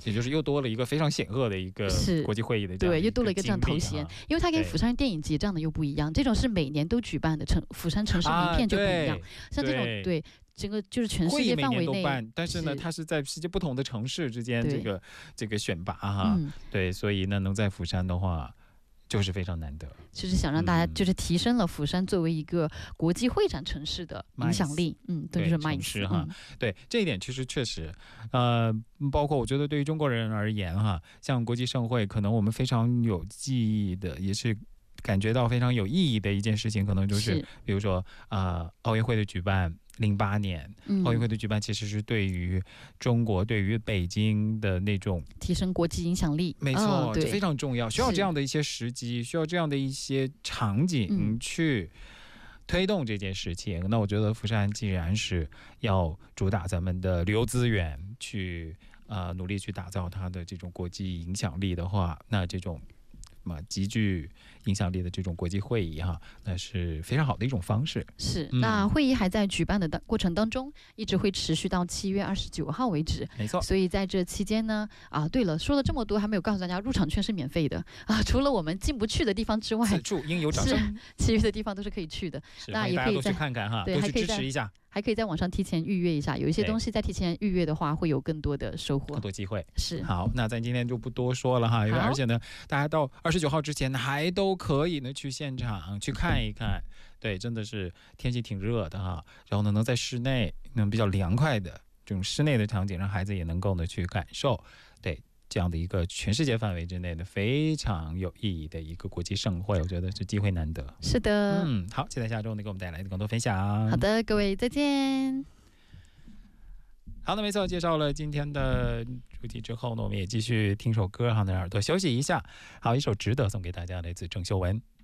也就是又多了一个非常显赫的一个国际会议的这样对，又多了一个这样头衔，因为它跟釜山电影节这样的又不一样，这种是每年都举办的釜山城市名片就不一样，像这种对。整个就是全世界范围内， 但是呢，它是在世界不同的城市之间这个选拔哈，对，所以呢，能在釜山的话，就是非常难得。 就是想让大家就是提升了釜山作为一个国际会展城市的影响力，这就是城市哈。对，这一点其实确实，包括我觉得对于中国人而言哈，像国际盛会，可能我们非常有记忆的，也是感觉到非常有意义的一件事情，可能就是比如说奥运会的举办。08年奥运会的举办，其实是对于中国、对于北京的那种提升国际影响力， 没错，这非常重要。需要这样的一些时机，需要这样的一些场景去推动这件事情。那我觉得釜山既然是要主打咱们的旅游资源，去努力去打造它的这种国际影响力的话，那这种极具影响力的这种国际会议哈，那是非常好的一种方式。 是，那会议还在举办的过程当中，一直会持续到7月29号为止。 没错。 所以在这期间呢，对了，说了这么多，还没有告诉大家，入场券是免费的除了我们进不去的地方之外， 此处应有掌声。 其余的地方都是可以去的。 那也可以去看看哈，对，都去支持一下。 还可以在网上提前预约一下，有一些东西在提前预约的话，会有更多的收获， 更多机会。 是。 好，那咱今天就不多说了哈，因为而且呢，大家到29号之前还都可以呢去现场去看一看。对，真的是天气挺热的哈，然后呢，能在室内比较凉快的这种室内的场景，让孩子也能够呢去感受。对。这样的一个全世界范围之内的非常有意义的一个国际盛会，我觉得是机会难得。 是的， 好，期待下周呢给我们带来的更多分享。 好的，各位再见。 好的，没错，介绍了今天的主题之后呢，我们也继续听首歌，让你的耳朵休息一下。好，一首《值得》送给大家，来自郑秀文。